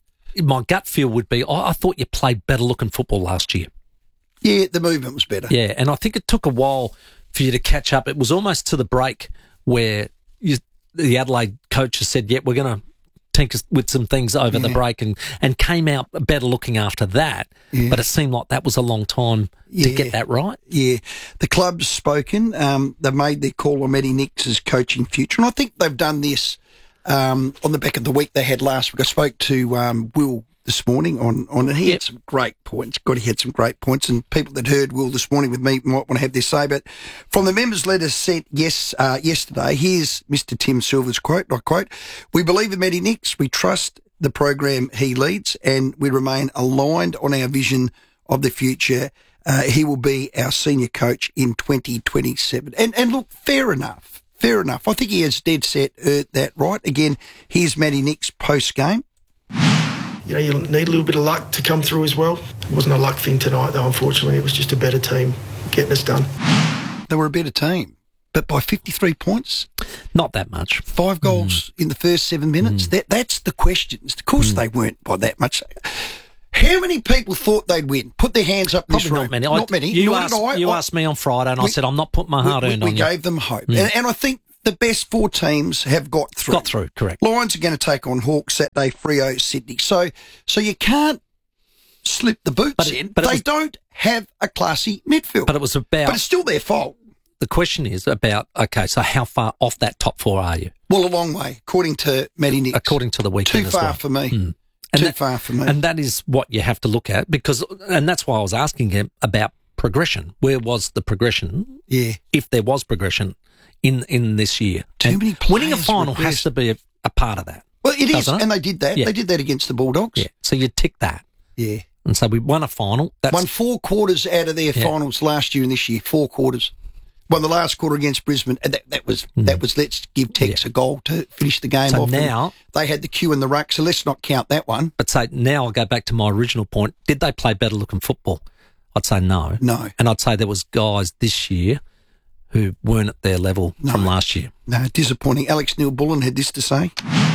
my gut feel would be I, I thought you played better looking football last year. Yeah, the movement was better. Yeah, and I think it took a while for you to catch up. It was almost to the break where you. The Adelaide coaches said, yeah, we're going to tinker with some things over yeah. the break and, and came out better looking after that. Yeah. But it seemed like that was a long time yeah. to get that right. Yeah. The club's spoken. Um, they've made their call on Matty Nix's coaching future. And I think they've done this um, on the back of the week they had last week. I spoke to um, Will this morning on, on and he yep. had some great points. God, he had some great points, and people that heard Will this morning with me might want to have their say. But from the members' letter sent yes, uh, yesterday, here's Mister Tim Silver's quote, I quote, "We believe in Matty Nix, we trust the program he leads, and we remain aligned on our vision of the future uh, he will be our senior coach in twenty twenty-seven. And, and look, fair enough. Fair enough. I think he has dead set earned that right. Again, here's Matty Nicks post-game. You know, you need a little bit of luck to come through as well. It wasn't a luck thing tonight, though, unfortunately. It was just a better team getting us done. They were a better team, but by fifty-three points. Not that much. Five goals mm. in the first seven minutes. Mm. That That's the questions. Of course mm. they weren't by that much. How many people thought they'd win? Put their hands up in Probably this room. Not many. Not I, many. You, Nor asked, did I. you I, asked me on Friday, and we, I said, I'm not putting my heart we, earned we, on we you. We gave them hope. Mm. And, and I think the best four teams have got through. Got through, correct. Lions are going to take on Hawks Saturday, Freo, Sydney. So so you can't slip the boots but it, in. But they was, don't have a classy midfield. But it was about... But it's still their fault. The question is about, okay, so how far off that top four are you? Well, a long way, according to Matty Nicks. According to the weekend Too as far well. for me. Mm. And Too that, far for me. And that is what you have to look at because, and that's why I was asking him about progression. Where was the progression? Yeah. If there was progression in, in this year. Too and many players. Winning a final has to be a, a part of that. Well, it is, it? and they did that. Yeah. They did that against the Bulldogs. Yeah. So you tick that. Yeah. And so we won a final. That's, won four quarters out of their yeah. finals last year and this year. Four quarters. Won the last quarter against Brisbane, and that, that was mm. that was let's give Tex yeah. a goal to finish the game so off. Now and they had the cue in the ruck, so let's not count that one. But say now I'll go back to my original point. Did they play better looking football? I'd say no. No. And I'd say there was guys this year who weren't at their level no. from last year. No, disappointing. Alex Neil-Bullen had this to say.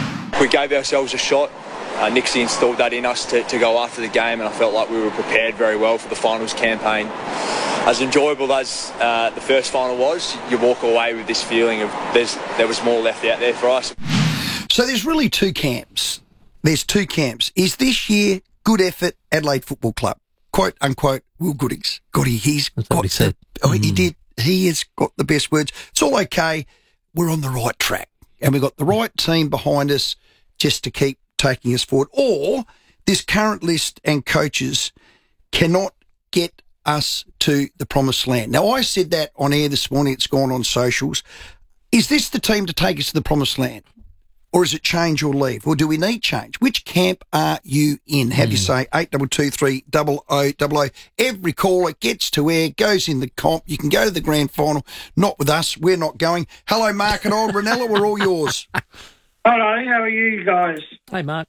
We gave ourselves a shot. Uh, Nixie installed that in us to, to go after the game, and I felt like we were prepared very well for the finals campaign. As enjoyable as uh, the first final was, you walk away with this feeling of there's there was more left out there for us. So there's really two camps. There's two camps. Is this year good effort Adelaide Football Club? Quote, unquote, Will Goodings. God, he, he's That's got what he said. The, oh, mm. he did. He has got the best words. It's all okay. We're on the right track. And we've got the right team behind us just to keep taking us forward. Or this current list and coaches cannot get us to the promised land. Now, I said that on air this morning. It's gone on socials. Is this the team to take us to the promised land? Or is it change or leave? Or do we need change? Which camp are you in? Have mm. you say eight two two three double oh double oh. Every caller gets to air, goes in the comp. You can go to the grand final. Not with us. We're not going. Hello, Mark and Old Ranella. We're all yours. Hello, how are you guys? Hey, Mark.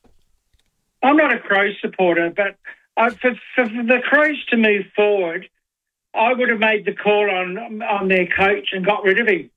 I'm not a Crows supporter, but I, for, for the Crows to move forward, I would have made the call on on their coach and got rid of him.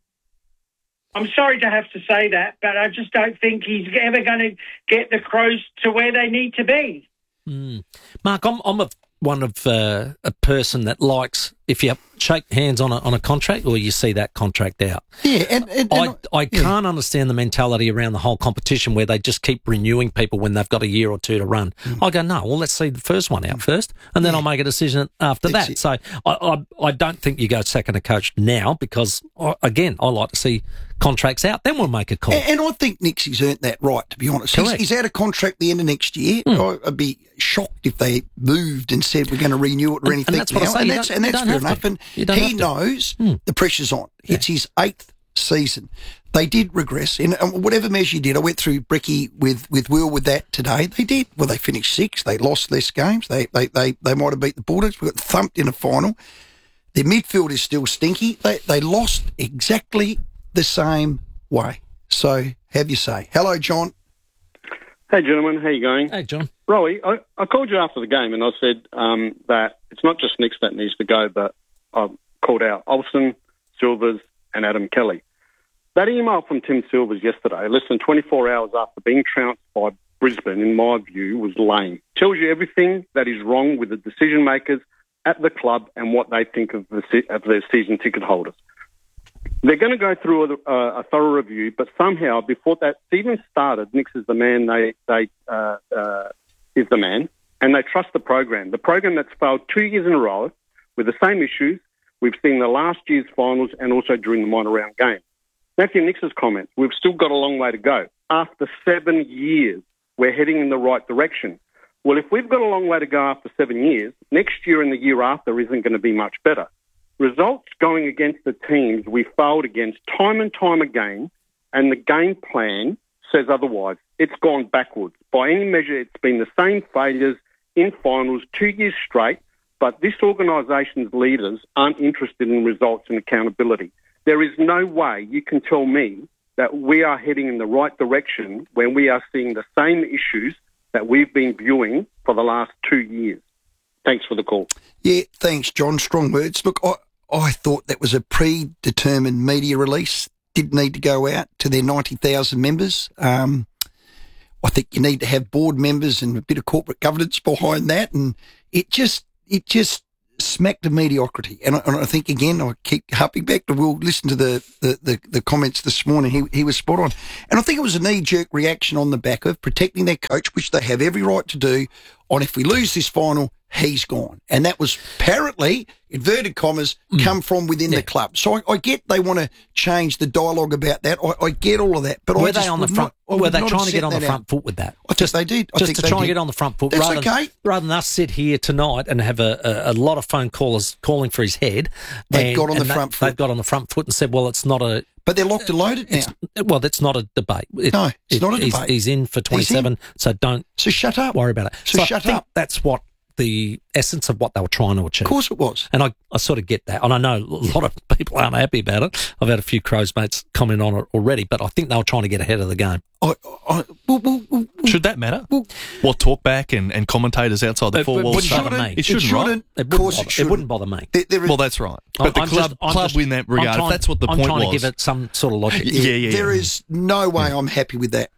I'm sorry to have to say that, but I just don't think he's ever going to get the Crows to where they need to be. Mm. Mark, I'm, I'm a, one of uh, a person that likes if you shake hands on a on a contract or you see that contract out. Yeah, and, and, and I, I yeah. can't understand the mentality around the whole competition where they just keep renewing people when they've got a year or two to run. Mm. I go, no, well, let's see the first one out first, and then yeah. I'll make a decision after That's that. It. So I, I I don't think you go second a coach now because, again, I like to see contracts out, then we'll make a call. And, and I think Nixie's earned that right, to be honest. He's, he's out of contract the end of next year. Mm. I'd be shocked if they moved and said we're going to renew it or anything. And that's what now. I say. And you that's, don't, and that's you fair don't enough. And he knows mm. the pressure's on. Yeah. It's his eighth season. They did regress. In whatever measure you did, I went through Brecky with, with Will with that today. They did. Well, they finished sixth. They lost less games. They, they, they, they might have beat the Bulldogs. We got thumped in a final. Their midfield is still stinky. They, they lost exactly the same way. So, have you say. Hello, John. Hey, gentlemen. How you going? Hey, John. Rowie, I, I called you after the game and I said um, that it's not just Nicks that needs to go, but I called out Olsen, Silvers and Adam Kelly. That email from Tim Silvers yesterday, less than twenty-four hours after being trounced by Brisbane, in my view, was lame. Tells you everything that is wrong with the decision makers at the club and what they think of, the, of their season ticket holders. They're going to go through a, a thorough review, but somehow before that even started, Nicks is the man. They they uh, uh, is the man, and they trust the program. The program that's failed two years in a row with the same issues we've seen the last year's finals and also during the minor round game. Matthew Nicks's comments: we've still got a long way to go. After seven years, we're heading in the right direction. Well, if we've got a long way to go after seven years, next year and the year after isn't going to be much better. Results going against the teams we failed against time and time again, and the game plan says otherwise. It's gone backwards. By any measure, it's been the same failures in finals two years straight, but this organisation's leaders aren't interested in results and accountability. There is no way you can tell me that we are heading in the right direction when we are seeing the same issues that we've been viewing for the last two years. Thanks for the call. Yeah, thanks, John. Strong words. Look, I, I thought that was a predetermined media release. Didn't need to go out to their ninety thousand members. Um, I think you need to have board members and a bit of corporate governance behind that. And it just, it just smacked of mediocrity. And I, and I think, again, I keep harping back to Will, listen to the, the, the, the comments this morning. He, he was spot on. And I think it was a knee-jerk reaction on the back of protecting their coach, which they have every right to do, on if we lose this final, he's gone. And that was apparently, inverted commas, mm. come from within yeah. the club. So I, I get they want to change the dialogue about that. I, I get all of that. But were I just they on the front? Not, were they trying to get on the front out. foot with that? I just, think they did. I just think to they try did. and get on the front foot. That's rather okay. Than, rather than us sit here tonight and have a, a, a lot of phone callers calling for his head. They and, got on the they, front foot. They've got on the front foot and said, well, it's not a... But they're locked and loaded now. Well, that's not a debate. It, no, it's it, not a he's, debate. He's in for twenty-seven, so don't... So shut up. Worry about it. So, so shut I think up. That's what the essence of what they were trying to achieve. Of course it was. And I, I sort of get that. And I know a lot of people aren't happy about it. I've had a few Crows mates comment on it already, but I think they were trying to get ahead of the game. I, I, well, well, well, Should that matter? Well, what talkback and, and commentators outside the it, four it walls? Wouldn't bother me. It shouldn't, it shouldn't. right? It wouldn't, bother, it, it wouldn't bother me. There, there is, well, that's right. But I'm the club, just, club just, win that regard, trying, if that's what the I'm point was. I'm trying to give it some sort of logic. Yeah, yeah, yeah. There yeah. is no way yeah. I'm happy with that.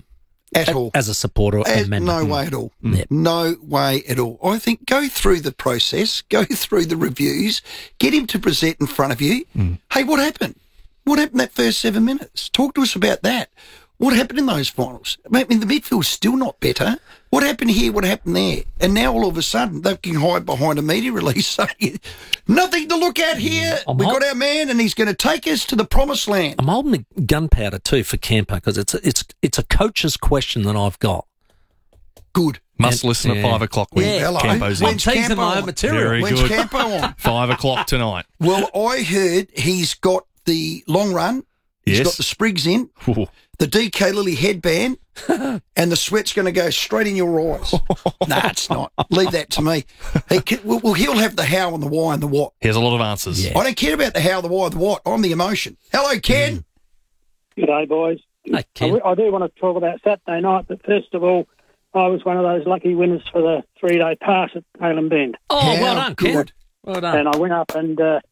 At as, all. As a supporter As, and member. No way at all. Mm. No way at all. I think go through the process, go through the reviews, get him to present in front of you. Mm. Hey, what happened? What happened that first seven minutes? Talk to us about that. What happened in those finals? I mean, the midfield's still not better. What happened here? What happened there? And now all of a sudden they can hide behind a media release saying, nothing to look at here. I'm We've hold- got our man and he's going to take us to the promised land. I'm holding the gunpowder too for Campo because it's a, it's it's a coach's question that I've got. Good. Must And- listen yeah. at five o'clock when Yeah. Campo's in. I'm teasing Campo my own on? material. Very When's good. Campo on? Five o'clock tonight. Well, I heard he's got the long run. He's Yes. got the sprigs in, Ooh. the D K Lily headband, and the sweat's going to go straight in your eyes. Nah, it's not. Leave that to me. He can, well, well, he'll have the how and the why and the what. He has a lot of answers. I don't care about the how, the why, the what. I'm the emotion. Hello, Ken. G'day, boys. Hey, I, Ken. w- I do want to talk about Saturday night, but first of all, I was one of those lucky winners for the three-day pass at Palin Bend. Oh, How well done, Ken. good. Well done. And I went up and uh,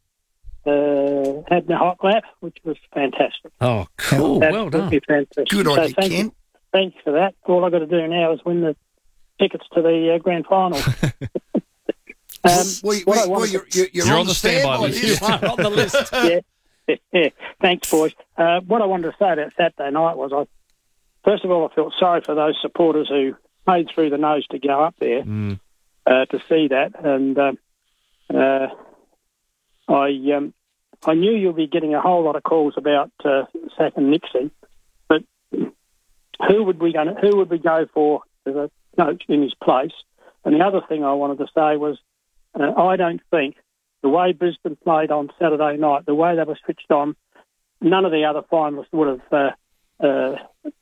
uh, had the hot lap, which was fantastic. Oh, cool. Well done. Absolutely fantastic. Good so on you, thank Ken. Thanks for that. All I've got to do now is win the tickets to the uh, grand final. um, Well, well, what I well, wanted you're, to- you're, you're You're on, on the the standby standby list. list. You're on the list. yeah. yeah. Thanks, boys. Uh, what I wanted to say about Saturday night was, I first of all, I felt sorry for those supporters who paid through the nose to go up there Mm. uh, to see that, and um, uh, I um, I knew you'll be getting a whole lot of calls about uh, Sack and Nixie, but who would we go? Who would we go for as a coach in his place? And the other thing I wanted to say was, uh, I don't think the way Brisbane played on Saturday night, the way they were switched on, none of the other finalists would have uh, uh,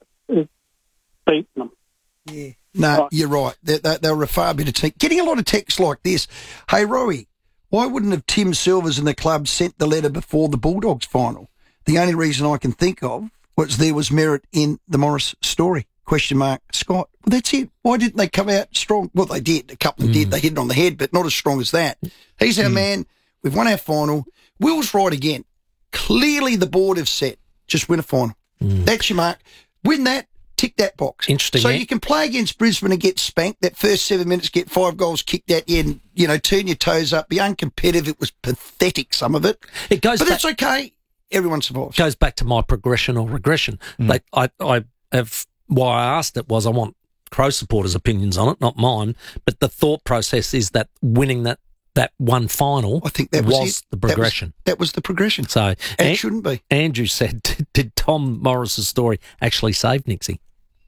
beaten them. Yeah. No, Right. you're right. They, they, they were a far better team. Getting a lot of texts like this. Hey, Rowie, why wouldn't have Tim Silvers and the club sent the letter before the Bulldogs final? The only reason I can think of was there was merit in the Morris story. Question mark, Scott. Well, that's it. Why didn't they come out strong? Well, they did. A couple of Mm. did. They hit it on the head, but not as strong as that. He's our Mm. man. We've won our final. Will's right again. Clearly the board have set. Just win a final. Mm. That's your mark. Win that. Tick that box. Interesting, So eh? you can play against Brisbane and get spanked. That first seven minutes, get five goals kicked at you and, you know, turn your toes up, be uncompetitive. It was pathetic, some of it. It goes But back, that's okay. Everyone survives. goes back to my progression or regression. Mm. Like I, I have, why I asked it was I want Crow supporters' opinions on it, not mine. But the thought process is that winning that, that one final I think that was, was it. the That was- progression. That was, the progression. So And An- it shouldn't be. Andrew said, did, did Tom Morris's story actually save Nixie?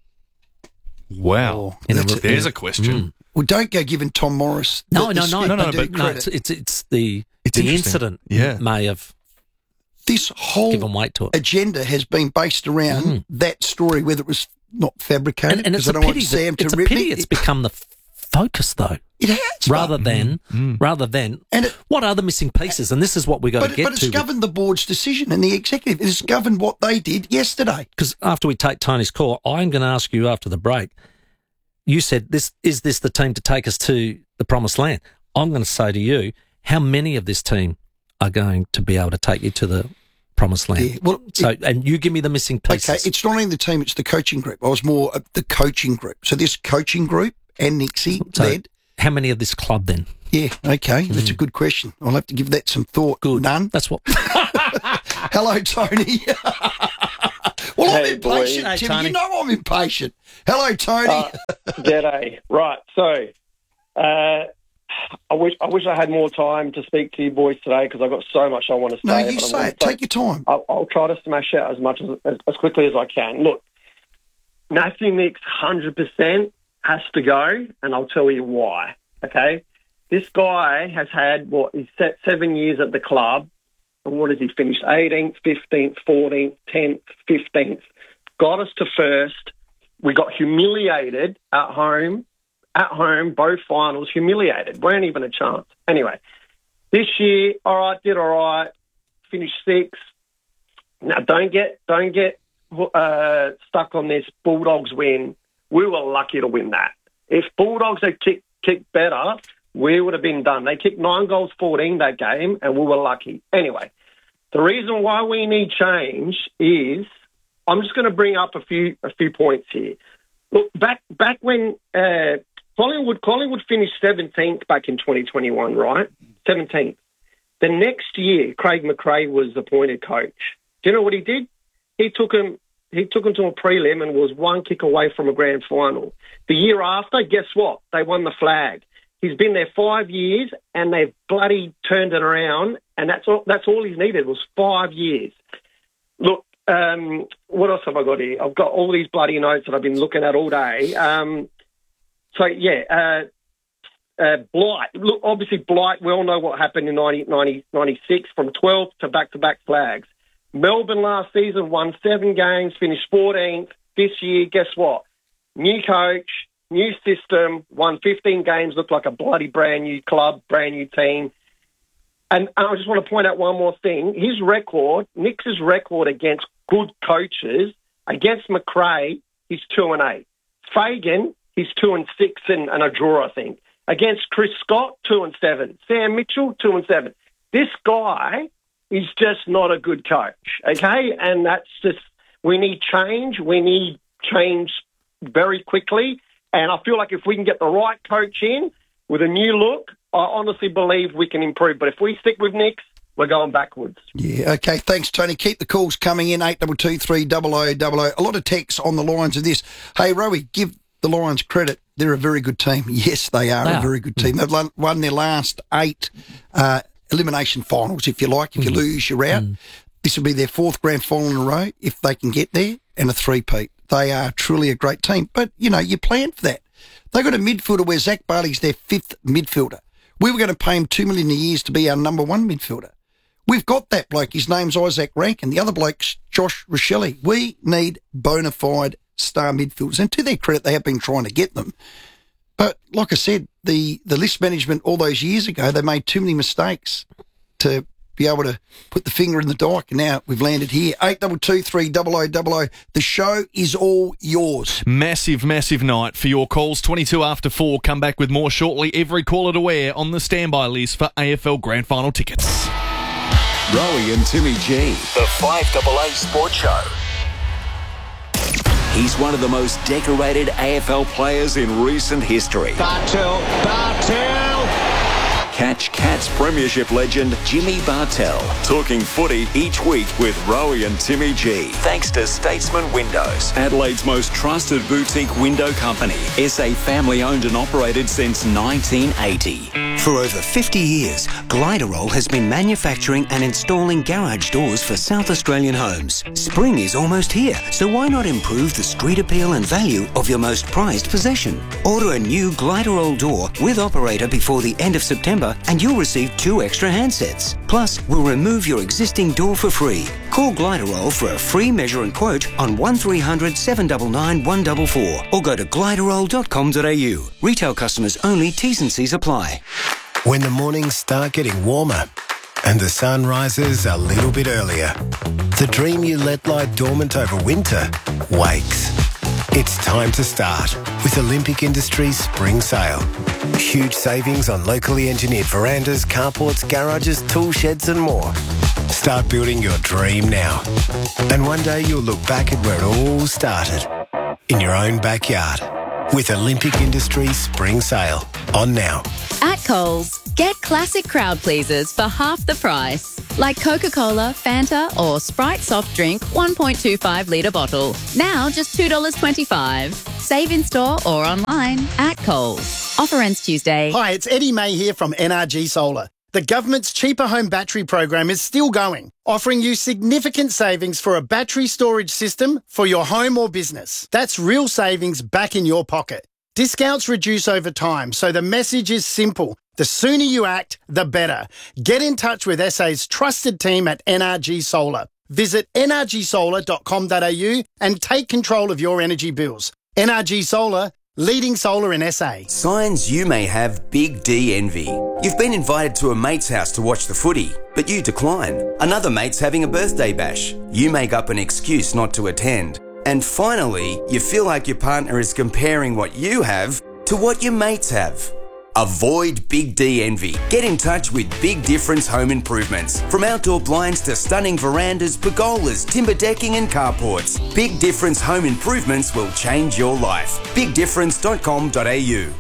Wow. Oh, In a that's re- a- There's a question. Mm. Well, don't go giving Tom Morris. the- No, the no, stick. no, No, no, I do but No, credit. it's it's, it's the It's the interesting. incident Yeah. may have This whole given weight to it. agenda has been based around Mm. that story, whether it was not fabricated. And, and it's because a I don't pity. want Sam that, to it's a rip pity me. it's become the f- focus, though. It has. Rather but, than, mm. rather than, and it, what are the missing pieces? And this is what we've got but, to get but to. But it's governed the board's decision and the executive. It's governed what they did yesterday. Because after we take Tony's call, I'm going to ask you after the break. You said, "This is this the team to take us to the promised land?" I'm going to say to you, how many of this team are going to be able to take you to the promised land? Yeah, well, so, it, and you give me the missing pieces. Okay, it's not only the team; it's the coaching group. I was more of the coaching group. So this coaching group and Nixie so led. How many of this club then? Yeah, okay, Mm. that's a good question. I'll have to give that some thought. Good. None. That's what. Hello, Tony. Well, I'm Hey, impatient, boys. Tim. Hey, Tony. You know I'm impatient. Hello, Tony. Uh, G'day. Right, so uh, I wish I wish I had more time to speak to you boys today because I've got so much I want to say. No, you but I'm say gonna it. Take your time. I'll, I'll try to smash it as much as, as as quickly as I can. Look, Matthew Nicks one hundred percent has to go, and I'll tell you why. Okay, this guy has had what he's set seven years at the club. And what has he finished? eighteenth, fifteenth, fourteenth, tenth, fifteenth. Got us to first. We got humiliated at home. At home, both finals, humiliated. Weren't even a chance. Anyway, this year, all right, did all right. Finished sixth. Now, don't get don't get uh, stuck on this Bulldogs win. We were lucky to win that. If Bulldogs had kicked, kicked better, we would have been done. They kicked nine goals, fourteen that game, and we were lucky. Anyway, the reason why we need change is, I'm just going to bring up a few a few points here. Look, back back when uh, Collingwood Collingwood finished seventeenth back in twenty twenty-one, right? seventeenth. The next year, Craig McRae was appointed coach. Do you know what he did? He took him. He took him to a prelim and was one kick away from a grand final. The year after, guess what? They won the flag. He's been there five years, and they've bloody turned it around, and that's all. That's all he's needed was five years. Look, um, what else have I got here? I've got all these bloody notes that I've been looking at all day. Um, so yeah, uh, uh, Blight. Look, obviously Blight. We all know what happened in ninety, ninety, ninety-six from twelfth to back-to-back flags. Melbourne last season won seven games, finished fourteenth. This year, guess what? New coach. New system, won fifteen games, looked like a bloody brand new club, brand new team. And, and I just want to point out one more thing. His record, Nick's record against good coaches, against McRae, he's two and eight. Fagan, he's two and six and, and a draw, I think. Against Chris Scott, two and seven. Sam Mitchell, two and seven. This guy is just not a good coach, okay? And that's just, we need change. We need change very quickly. And I feel like if we can get the right coach in with a new look, I honestly believe we can improve. But if we stick with Nicks, we're going backwards. Yeah, okay. Thanks, Tony. Keep the calls coming in, eight two two three, double oh double oh. A lot of texts on the lines of this. Hey, Rowie, give the Lions credit. They're a very good team. Yes, they are They a are. very good team. They've won, won their last eight uh, elimination finals, if you like. If you lose, you're out. This will be their fourth grand final in a row, if they can get there, and a three-peat. They are truly a great team. But, you know, you plan for that. They got a midfielder where Zach Barley's their fifth midfielder. We were going to pay him two million dollars a year to be our number one midfielder. We've got that bloke. His name's Isaac Rankin. The other bloke's Josh Rochelle. We need bona fide star midfielders. And to their credit, they have been trying to get them. But like I said, the, the list management all those years ago, they made too many mistakes to be able to put the finger in the dike. And now we've landed here. eight two two three, double oh double oh. The show is all yours. Massive, massive night for your calls. twenty-two after four. Come back with more shortly. Every caller to wear on the standby list for A F L Grand Final tickets. Rowie and Timmy G, the five double A Sports Show. He's one of the most decorated A F L players in recent history. Bartel, Bartel! Catch Cats Premiership legend Jimmy Bartel talking footy each week with Rowie and Timmy G. Thanks to Statesman Windows, Adelaide's most trusted boutique window company. S A family owned and operated since nineteen eighty. For over fifty years, Gliderol has been manufacturing and installing garage doors for South Australian homes. Spring is almost here, so why not improve the street appeal and value of your most prized possession? Order a new Gliderol door with operator before the end of September and you'll receive two extra handsets. Plus, we'll remove your existing door for free. Call Call Gliderol for a free measure and quote on one three hundred seven nine nine one four four or go to gliderol dot com dot a u. Retail customers only, T's and C's apply. When the mornings start getting warmer and the sun rises a little bit earlier, the dream you let lie dormant over winter wakes. It's time to start with Olympic Industries Spring Sale. Huge savings on locally engineered verandas, carports, garages, tool sheds and more. Start building your dream now. And one day you'll look back at where it all started. In your own backyard. With Olympic Industries Spring Sale. On now. At Coles, get classic crowd pleasers for half the price. Like Coca-Cola, Fanta or Sprite soft drink one point two five litre bottle. Now just two dollars twenty-five. Save in store or online at Coles. Offer ends Tuesday. Hi, it's Eddie May here from N R G Solar. The government's Cheaper Home Battery program is still going, offering you significant savings for a battery storage system for your home or business. That's real savings back in your pocket. Discounts reduce over time, so the message is simple. The sooner you act, the better. Get in touch with S A's trusted team at N R G Solar. Visit n r g solar dot com dot a u and take control of your energy bills. N R G Solar, leading solar in S A. Signs you may have big D envy. You've been invited to a mate's house to watch the footy, but you decline. Another mate's having a birthday bash. You make up an excuse not to attend. And finally, you feel like your partner is comparing what you have to what your mates have. Avoid Big D envy. Get in touch with Big Difference Home Improvements. From outdoor blinds to stunning verandas, pergolas, timber decking and carports, Big Difference Home Improvements will change your life. big difference dot com dot a u.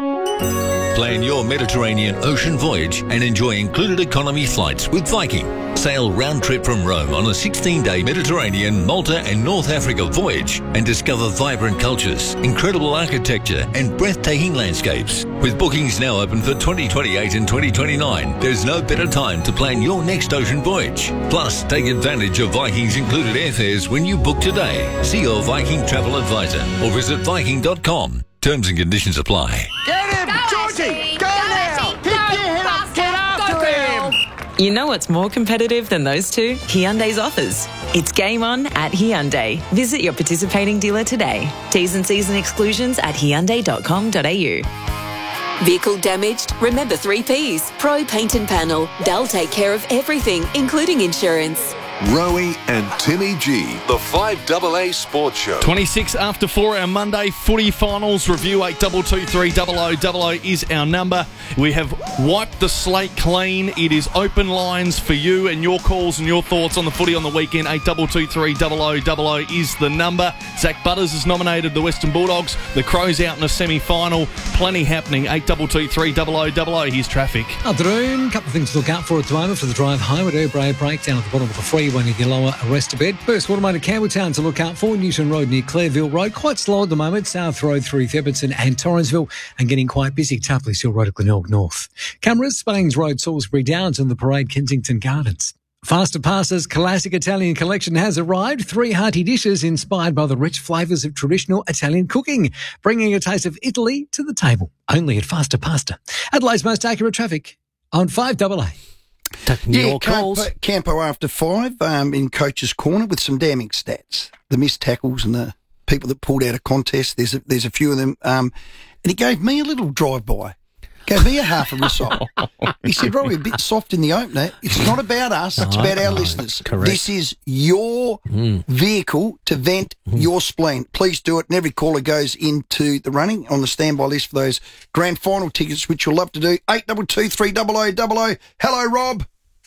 Plan your Mediterranean ocean voyage and enjoy included economy flights with Viking. Sail round trip from Rome on a sixteen-day Mediterranean, Malta and North Africa voyage and discover vibrant cultures, incredible architecture and breathtaking landscapes. With bookings now open for twenty twenty-eight and twenty twenty-nine, there's no better time to plan your next ocean voyage. Plus, take advantage of Viking's included airfares when you book today. See your Viking travel advisor or visit viking dot com. Terms and conditions apply. Get him! Georgie! Go, now! Pick your head up! Get after him! You know what's more competitive than those two? Hyundai's offers. It's game on at Hyundai. Visit your participating dealer today. T's and C's and exclusions at hyundai dot com dot a u. Vehicle damaged? Remember three P's. Pro Paint and Panel. They'll take care of everything, including insurance. Rowie and Timmy G, the five A A Sports Show. twenty-six after four, our Monday footy finals review. eight two two three double oh double oh is our number. We have wiped the slate clean. It is open lines for you and your calls and your thoughts on the footy on the weekend. eight two two three double oh double oh is the number. Zach Butters has nominated the Western Bulldogs. The Crows out in a semi-final. Plenty happening. eight two two three double oh double oh. Here's traffic. Afternoon. Couple of things to look out for at the moment for the drive home at Airbrae breakdown at the bottom of the freeway near the lower arrested bed. First, Watermain at Campbelltown to look out for. Newton Road near Clareville Road. Quite slow at the moment. South Road through Theberton and Torrensville and getting quite busy. Tupley Hill Road at Glenelg North. Cameras, Spains Road, Salisbury Downs and the Parade, Kensington Gardens. Faster Pasta's classic Italian collection has arrived. Three hearty dishes inspired by the rich flavours of traditional Italian cooking, bringing a taste of Italy to the table. Only at Faster Pasta. Adelaide's most accurate traffic on five A A. Taking yeah, your calls. Campo, Campo after five um, in Coach's Corner with some damning stats. The missed tackles and the people that pulled out a contest. There's a, there's a few of them. Um, and he gave me a little drive-by. Gave me a half a whistle. He said, Robbie, a bit soft in the opener. It's not about us. It's No, about our no, listeners. correct. This is your Mm. vehicle to vent Mm. your spleen. Please do it. And every caller goes into the running on the standby list for those grand final tickets, which you'll love to do. eight two two three double oh double oh. Hello, Rob.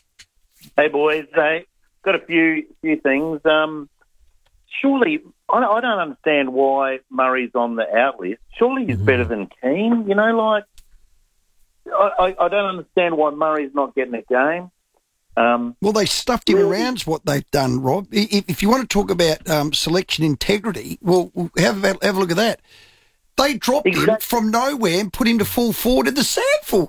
Hey boys, uh, got a few few things. Um, surely, I don't, I don't understand why Murray's on the out list. Surely he's Mm-hmm. better than Keane. You know, like I, I, I don't understand why Murray's not getting a game. Um, Well, they stuffed him really? around is what they've done, Rob. If, if you want to talk about um, selection integrity, well, have, a- have a look at that. They dropped him Exact- from nowhere and put him to full forward at the Sandful.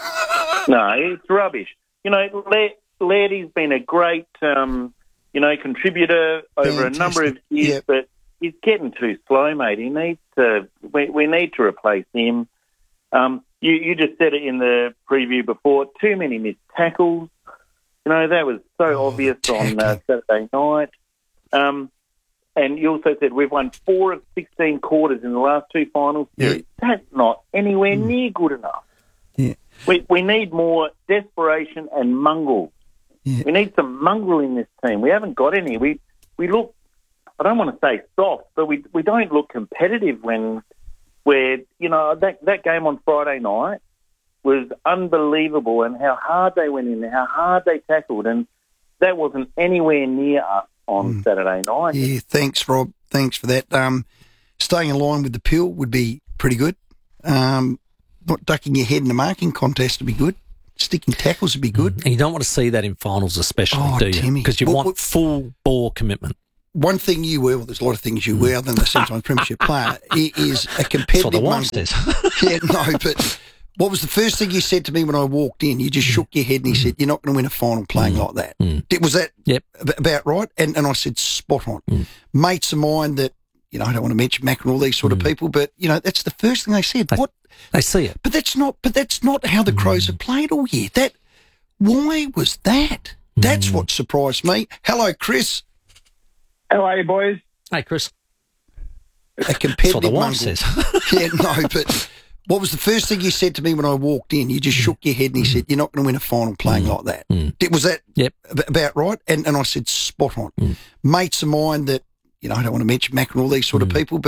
No, it's rubbish. You know, Le- Lairdy's been a great, um, you know, contributor over a number of years, Yep. but he's getting too slow, mate. He needs to. We, we need to replace him. Um, you, you just said it in the preview before. Too many missed tackles. You know, that was so oh, obvious on uh, Saturday night. Um, and you also said we've won four of sixteen quarters in the last two final series. Yeah. That's not anywhere mm. near good enough. Yeah. We we need more desperation and mongrel. Yeah. We need some mongrel in this team. We haven't got any. We we look, I don't want to say soft, but we we don't look competitive when we're, you know, that, that game on Friday night was unbelievable, and how hard they went in, how hard they tackled, and that wasn't anywhere near us on mm. Saturday night. Yeah, thanks, Rob. Thanks for that. Um, staying in line with the pill would be pretty good. Um, not ducking your head in the marking contest would be good. Sticking tackles would be good. And you don't want to see that in finals especially, oh, do you? Because you well, want well, full bore commitment. One thing you were, well, there's a lot of things you were other than the sometimes premiership player, is a competitive... That's what the wife says. Yeah, no, but what was the first thing you said to me when I walked in? You just shook your head and you said, you're not going to win a final playing mm. like that. Mm. Was that yep. about right? And and I said, spot on. Mm. Mates of mine that, you know, I don't want to mention Mac and all these sort mm. of people, but, you know, that's the first thing they said. They, what? They see it. But that's not But that's not how the Crows have played all year. That Why was that? That's what surprised me. Hello, Chris. How are you, boys? Hey, Chris. A competitive That's what the wife mongrel. says. Yeah, no, but what was the first thing you said to me when I walked in? You just shook your head and you said, you're not going to win a final playing like that. Mm. Was that yep. about right? And and I said, spot on. Mm. Mates of mine that, you know, I don't want to mention Mac and all these sort mm. of people, but